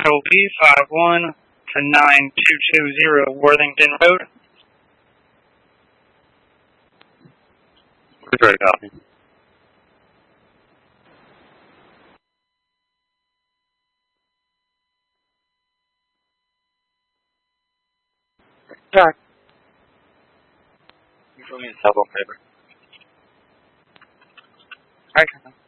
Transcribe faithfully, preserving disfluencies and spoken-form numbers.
B five one to nine two two zero Worthington Road. Please ready to copy. Jack. You show me a cell phone paper. Right.